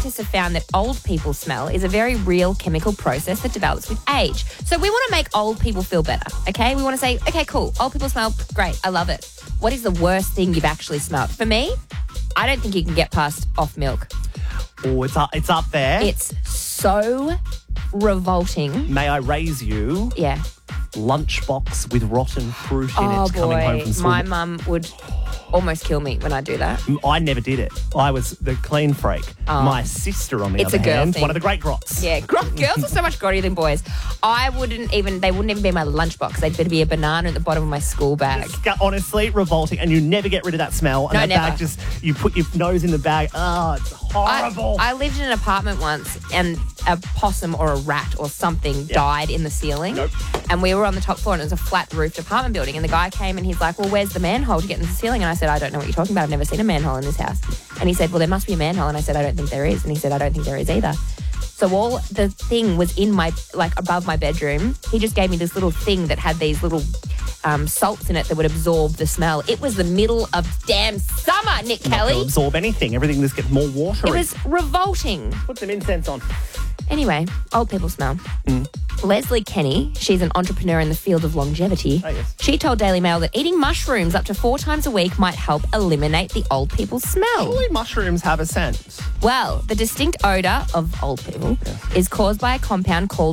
scientists have found that old people smell is a very real chemical process that develops with age. So we want to make old people feel better, okay? We want to say, okay, cool, old people smell great, I love it. What is the worst thing you've actually smelled? For me, I don't think you can get past off milk. Oh, it's up there. It's so revolting. May I raise you? Yeah. Lunchbox with rotten fruit in it coming home from school. My mum would almost kill me when I do that. I never did it. I was the clean freak. My sister, on the other hand, one of the great grots. Yeah, girls are so much grottier than boys. They wouldn't even be in my lunchbox. They'd be a banana at the bottom of my school bag. Honestly, revolting. And you never get rid of that smell. And no, that never. bag just, you put your nose in the bag. Oh, it's horrible. I lived in an apartment once and a possum or a rat or something died in the ceiling. Nope. And we were on the top floor and it was a flat-roofed apartment building. And the guy came and he's like, well, where's the manhole to get into the ceiling? And I said, I don't know what you're talking about. I've never seen a manhole in this house. And he said, well, there must be a manhole. And I said, I don't think there is. And he said, I don't think there is either. So all the thing was in my, above my bedroom. He just gave me this little thing that had these little salts in it that would absorb the smell. It was the middle of damn summer, Nick Kelly. Not to absorb anything. Everything just gets more watery. It was revolting. Put some incense on. Anyway, old people smell. Leslie Kenny, she's an entrepreneur in the field of longevity. Oh, yes. She told Daily Mail that eating mushrooms up to 4 times a week might help eliminate the old people smell. Surely mushrooms have a scent. Well, the distinct odour of old people is caused by a compound called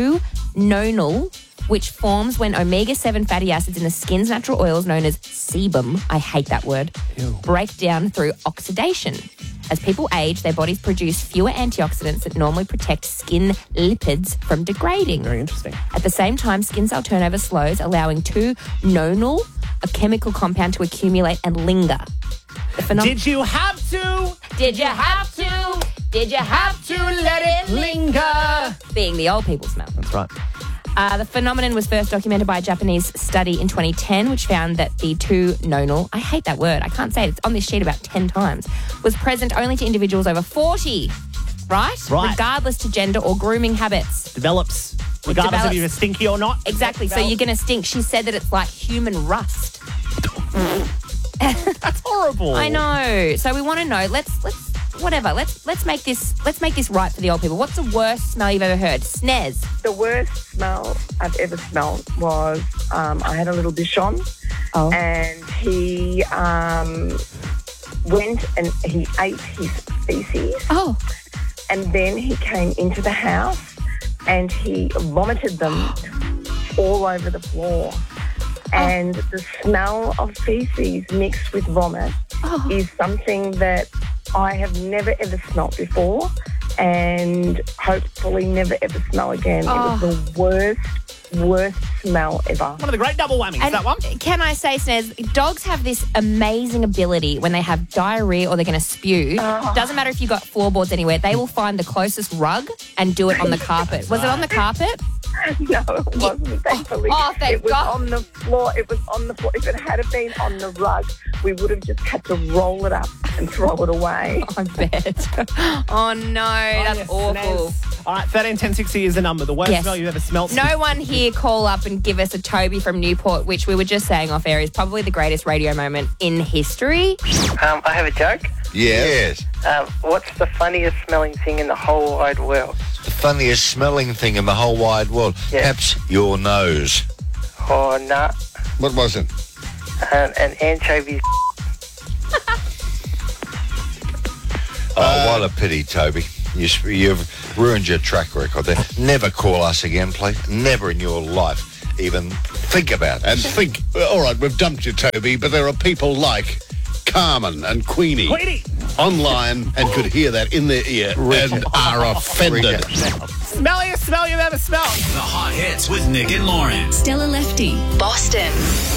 2-nonal, which forms when omega-7 fatty acids in the skin's natural oils known as sebum, I hate that word, break down through oxidation. As people age, their bodies produce fewer antioxidants that normally protect skin lipids from degrading. Very interesting. At the same time, skin cell turnover slows, allowing 2-nonal, a chemical compound, to accumulate and linger. Did you have to? Did you have to? Did you have to let it linger? Being the old people smell. That's right. The phenomenon was first documented by a Japanese study in 2010, which found that the 2-nonal, I hate that word, I can't say it, it's on this sheet about 10 times, was present only to individuals over 40, right? Regardless to gender or grooming habits. Regardless if you're stinky or not. Exactly, so you're going to stink. She said that it's like human rust. That's horrible. I know. So we want to know, let's make this right for the old people. What's the worst smell you've ever heard? Snez. The worst smell I've ever smelled was I had a little bichon and he went and he ate his feces. Oh. And then he came into the house and he vomited them all over the floor. And the smell of feces mixed with vomit is something that I have never ever smelled before and hopefully never ever smell again. It was the worst smell ever. One of the great double whammies, and that one. Can I say, Snez, dogs have this amazing ability when they have diarrhea or they're going to spew. Doesn't matter if you've got floorboards anywhere, they will find the closest rug and do it on the carpet. Was it on the carpet? No, it wasn't, thankfully. Thank it was God. on the floor. It was on the floor. If it had been on the rug, we would have just had to roll it up and throw it away. I bet. Oh, no, that's awful. All right, 131060 is the number. The worst smell you've ever smelt. No one here call up and give us a Toby from Newport, which we were just saying off air is probably the greatest radio moment in history. I have a joke. Yes. What's the funniest smelling thing in the whole wide world? The funniest smelling thing in the whole wide world? Yeah. Perhaps your nose. Oh, no. What was it? An anchovy. Oh, what a pity, Toby. You've ruined your track record there. Never call us again, please. Never in your life even think about it. And think, all right, we've dumped you, Toby, but there are people like Carmen and Queenie online and could hear that in their ear and are offended. Smelliest smell you've ever smelled. The Hot Hits with Nick and Lauren. Stella Lefty. Boston.